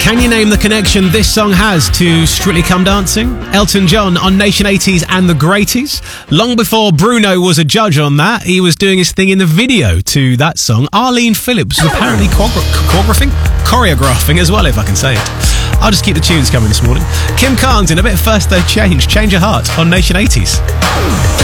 Can you name the connection this song has to Strictly Come Dancing? Elton John on Nation 80s and the Greaties. Long before Bruno was a judge on that, he was doing his thing in the video to that song. Arlene Phillips was apparently choreographing as well, if I can say it. I'll just keep the tunes coming this morning. Kim Carnes in a bit of First Day Change your heart on Nation 80s.